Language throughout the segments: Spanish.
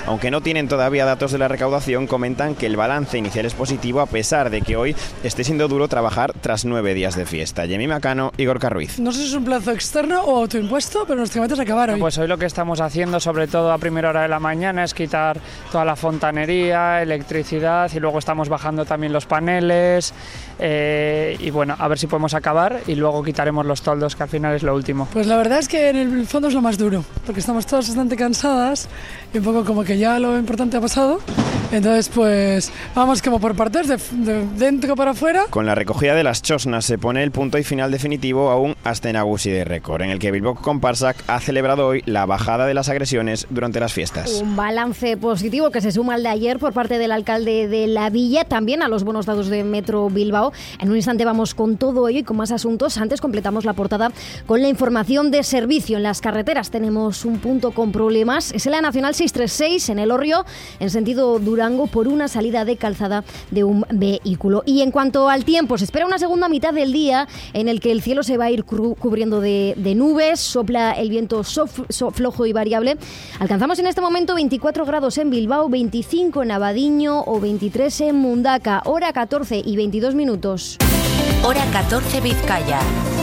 Aunque no tienen todavía datos de la recaudación, comentan que el balance inicial es positivo a pesar de que hoy esté siendo duro trabajar tras 9 días de fiesta. Yemi Macano, Igor Carruiz. No sé si es un plazo externo o autoimpuesto, pero nuestra meta es acabar hoy. Pues hoy lo que estamos haciendo, sobre todo a primera hora de la mañana, es quitar toda la fontanería, electricidad, y luego estamos bajando también los paneles y bueno, a ver si podemos acabar y luego quitaremos los toldos, que al final es lo último. Pues la verdad es que en el fondo es lo más duro, porque estamos todas bastante cansadas y un poco como que ya lo importante ha pasado. Entonces pues vamos como por partes, de dentro para afuera. Con la recogida de las chosnas se pone el punto y final definitivo a un Aste Nagusi de récord, en el que Bilboko Konpartsak ha celebrado hoy la bajada de las agresiones durante las fiestas. Un balance positivo que se suma al de ayer por parte del alcalde de la villa, también a los buenos datos de Metro Bilbao. En un instante vamos con todo ello y con más asuntos. Antes completamos la portada con la información de servicio. En las carreteras tenemos un punto con problemas. Es en la Nacional 636 en Elorrio, en sentido Durango, por una salida de calzada de un vehículo. Y en cuanto al tiempo, se espera una segunda mitad del día en el que el cielo se va a ir cubriendo de nubes, sopla el viento flojo y variable. Alcanzamos en este momento 24 grados en Bilbao, 25 en Abadiño o 23 en Mundaka. Hora 14 y 22 minutos. Hora 14 Vizcaya.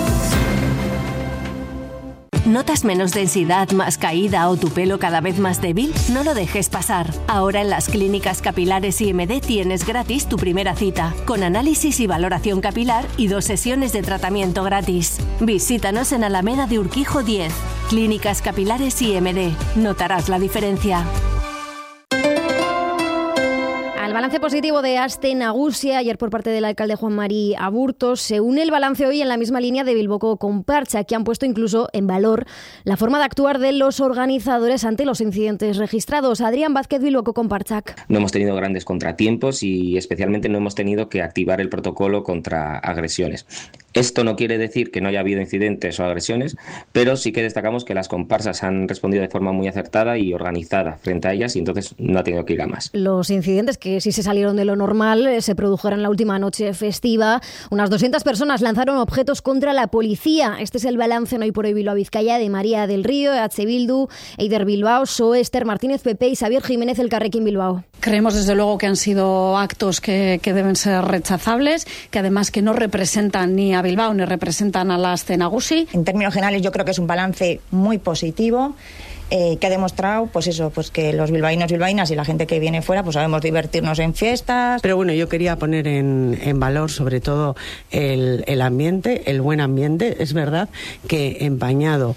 ¿Notas menos densidad, más caída o tu pelo cada vez más débil? No lo dejes pasar. Ahora en las clínicas capilares IMD tienes gratis tu primera cita, con análisis y valoración capilar y 2 sesiones de tratamiento gratis. Visítanos en Alameda de Urquijo 10. Clínicas capilares IMD. Notarás la diferencia. Al balance positivo de Aste Nagusi ayer por parte del alcalde Juan Mari Aburto se une el balance hoy en la misma línea de Bilboko Konpartsak, que han puesto incluso en valor la forma de actuar de los organizadores ante los incidentes registrados. Adrián Vázquez, Bilboko Konpartsak. No hemos tenido grandes contratiempos y especialmente no hemos tenido que activar el protocolo contra agresiones. Esto no quiere decir que no haya habido incidentes o agresiones, pero sí que destacamos que las comparsas han respondido de forma muy acertada y organizada frente a ellas y entonces no ha tenido que ir a más. Los incidentes que sí se salieron de lo normal se produjeron la última noche festiva. Unas 200 personas lanzaron objetos contra la policía. Este es el balance en Hoy por Hoy Bilbao Vizcaya de María del Río, EH Bildu, Eider Bilbao, PSOE, Esther Martínez PP y Xavier Jiménez Elkarrekin Bilbao. Creemos desde luego que han sido actos que deben ser rechazables, que además que no representan ni a Bilbao ni representan a la Aste Nagusi. En términos generales yo creo que es un balance muy positivo. Que ha demostrado pues que los bilbaínos, bilbaínas y la gente que viene fuera pues sabemos divertirnos en fiestas. Pero bueno, yo quería poner en valor sobre todo el ambiente, el buen ambiente. Es verdad que empañado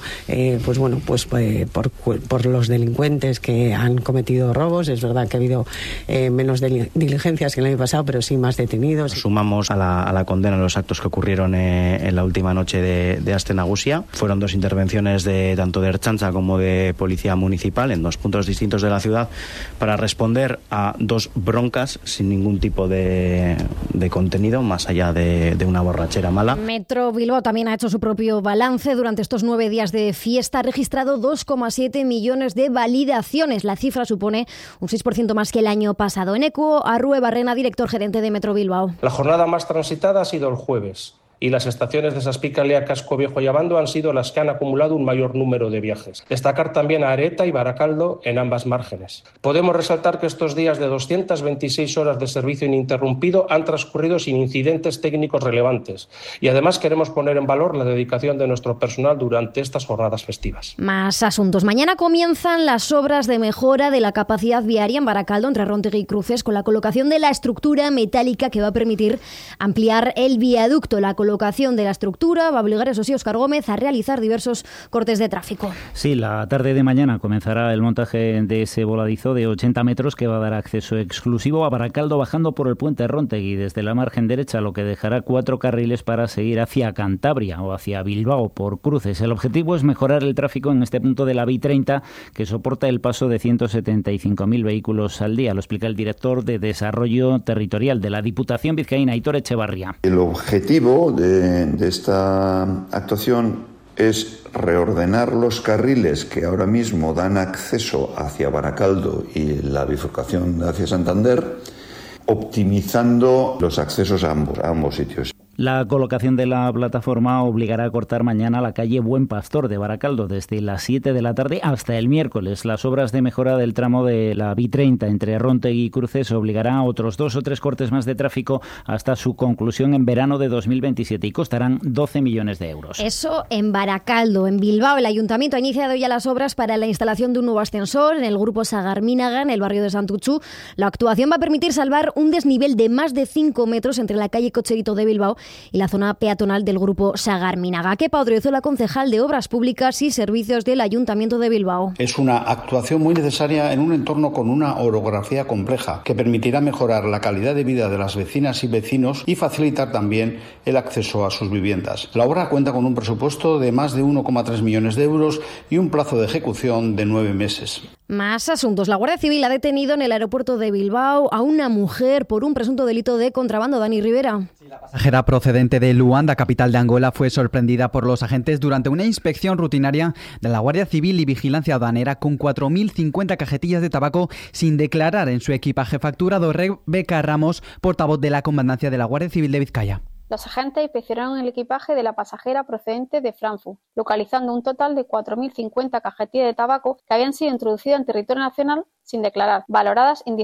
por los delincuentes que han cometido robos. Es verdad que ha habido menos diligencias que el año pasado, pero sí más detenidos. Sumamos a la condena los actos que ocurrieron en la última noche de Aste Nagusi. Fueron 2 intervenciones tanto de Ertzaintza como de Policía Municipal en 2 puntos distintos de la ciudad para responder a 2 broncas sin ningún tipo de contenido más allá de una borrachera mala. Metro Bilbao también ha hecho su propio balance. Durante estos 9 días de fiesta ha registrado 2,7 millones de validaciones. La cifra supone un 6% más que el año pasado. Eneco Arrue Barrena, director gerente de Metro Bilbao. La jornada más transitada ha sido el jueves. Y las estaciones de Saspicalea, Casco Viejo y Abando han sido las que han acumulado un mayor número de viajes. Destacar también a Areta y Barakaldo en ambas márgenes. Podemos resaltar que estos días de 226 horas de servicio ininterrumpido han transcurrido sin incidentes técnicos relevantes. Y además queremos poner en valor la dedicación de nuestro personal durante estas jornadas festivas. Más asuntos. Mañana comienzan las obras de mejora de la capacidad viaria en Barakaldo, entre Róntegui y Cruces, con la colocación de la estructura metálica que va a permitir ampliar el viaducto. La colocación de la estructura va a obligar, eso sí, Óscar Gómez a realizar diversos cortes de tráfico. Sí, la tarde de mañana comenzará el montaje de ese voladizo de 80 metros que va a dar acceso exclusivo a Barakaldo bajando por el puente Róntegui desde la margen derecha, lo que dejará 4 carriles para seguir hacia Cantabria o hacia Bilbao por Cruces. El objetivo es mejorar el tráfico en este punto de la B30 que soporta el paso de 175.000 vehículos al día. Lo explica el director de Desarrollo Territorial de la Diputación Vizcaína, Aitor Echevarría. El objetivo de esta actuación es reordenar los carriles que ahora mismo dan acceso hacia Barakaldo y la bifurcación hacia Santander, optimizando los accesos a ambos sitios. La colocación de la plataforma obligará a cortar mañana la calle Buen Pastor de Baracaldo desde las 7 de la tarde hasta el miércoles. Las obras de mejora del tramo de la B30 entre Róntegui y Cruces obligarán a otros 2 o 3 cortes más de tráfico hasta su conclusión en verano de 2027 y costarán 12 millones de euros. Eso en Baracaldo. En Bilbao, el Ayuntamiento ha iniciado ya las obras para la instalación de un nuevo ascensor en el grupo Sagarminaga, en el barrio de Santutxu. La actuación va a permitir salvar un desnivel de más de 5 metros entre la calle Cocherito de Bilbao y la zona peatonal del grupo Sagarminaga. Kepa Odriozola, concejal de Obras Públicas y Servicios del Ayuntamiento de Bilbao. Es una actuación muy necesaria en un entorno con una orografía compleja que permitirá mejorar la calidad de vida de las vecinas y vecinos y facilitar también el acceso a sus viviendas. La obra cuenta con un presupuesto de más de 1,3 millones de euros y un plazo de ejecución de 9 meses. Más asuntos. La Guardia Civil ha detenido en el aeropuerto de Bilbao a una mujer por un presunto delito de contrabando. Dani Rivera. La pasajera procedente de Luanda, capital de Angola, fue sorprendida por los agentes durante una inspección rutinaria de la Guardia Civil y Vigilancia Aduanera con 4.050 cajetillas de tabaco sin declarar en su equipaje facturado. Rebeca Ramos, portavoz de la Comandancia de la Guardia Civil de Vizcaya. Los agentes inspeccionaron el equipaje de la pasajera procedente de Frankfurt, localizando un total de 4.050 cajetillas de tabaco que habían sido introducidas en territorio nacional sin declarar, valoradas en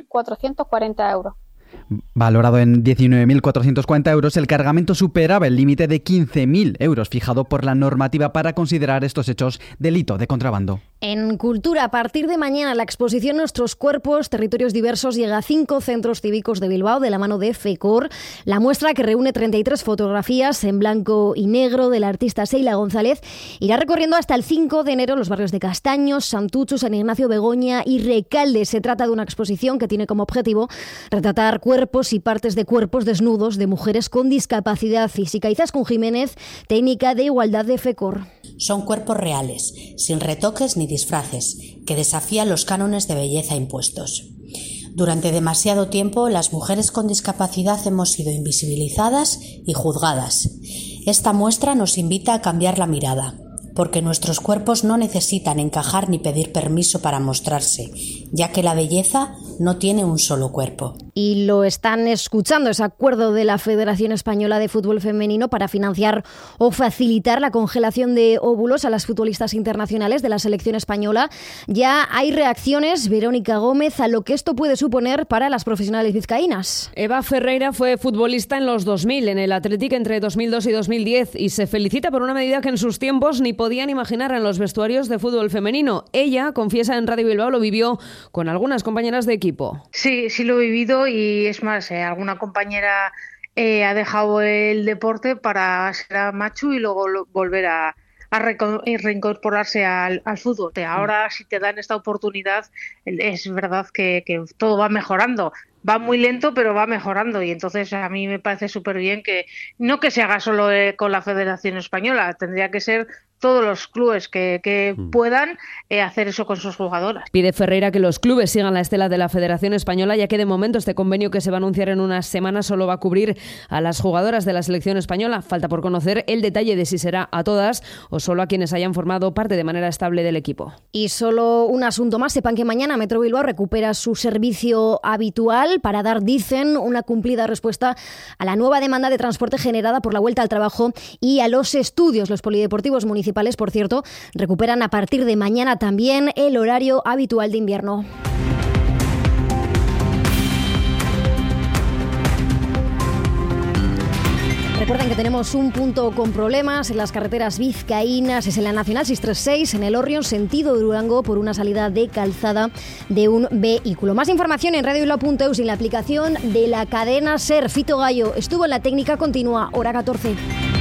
19.440 euros. Valorado en 19.440 euros, el cargamento superaba el límite de 15.000 euros fijado por la normativa para considerar estos hechos delito de contrabando. En Cultura, a partir de mañana, la exposición Nuestros Cuerpos, Territorios Diversos llega a 5 centros cívicos de Bilbao de la mano de FECOR. La muestra, que reúne 33 fotografías en blanco y negro de la artista Seila González, irá recorriendo hasta el 5 de enero los barrios de Castaños, Santutxu, San Ignacio, Begoña y Recalde. Se trata de una exposición que tiene como objetivo retratar cuerpos y partes de cuerpos desnudos de mujeres con discapacidad física. Izaskun Jiménez, técnica de igualdad de FECOR. Son cuerpos reales, sin retoques ni disfraces, que desafían los cánones de belleza impuestos. Durante demasiado tiempo, las mujeres con discapacidad hemos sido invisibilizadas y juzgadas. Esta muestra nos invita a cambiar la mirada, porque nuestros cuerpos no necesitan encajar ni pedir permiso para mostrarse, ya que la belleza no tiene un solo cuerpo. Y lo están escuchando, ese acuerdo de la Federación Española de Fútbol Femenino para financiar o facilitar la congelación de óvulos a las futbolistas internacionales de la selección española. Ya hay reacciones, Verónica Gómez, a lo que esto puede suponer para las profesionales vizcaínas. Eva Ferreira fue futbolista en los 2000, en el Athletic entre 2002 y 2010, y se felicita por una medida que en sus tiempos ni podían imaginar en los vestuarios de fútbol femenino. Ella, confiesa en Radio Bilbao, lo vivió con algunas compañeras de equipo. Sí lo he vivido, y es más, alguna compañera ha dejado el deporte para ser a macho y luego volver a reincorporarse al fútbol. Ahora, si te dan esta oportunidad, es verdad que todo va mejorando. Va muy lento, pero va mejorando, y entonces a mí me parece súper bien que no que se haga solo con la Federación Española, tendría que ser todos los clubes que puedan hacer eso con sus jugadoras. Pide Ferreira que los clubes sigan la estela de la Federación Española, ya que de momento este convenio, que se va a anunciar en unas semanas, solo va a cubrir a las jugadoras de la selección española. Falta por conocer el detalle de si será a todas o solo a quienes hayan formado parte de manera estable del equipo. Y solo un asunto más, sepan que mañana Metro Bilbao recupera su servicio habitual para dar, dicen, una cumplida respuesta a la nueva demanda de transporte generada por la vuelta al trabajo y a los estudios. Los polideportivos municipales, por cierto, recuperan a partir de mañana también el horario habitual de invierno. Recuerden que tenemos un punto con problemas en las carreteras vizcaínas. Es en la Nacional 636, en el Orrión, sentido Durango, por una salida de calzada de un vehículo. Más información en radiobilbao.eus y en la aplicación de la cadena SER. Fito Gallo estuvo en la técnica, continua, hora 14.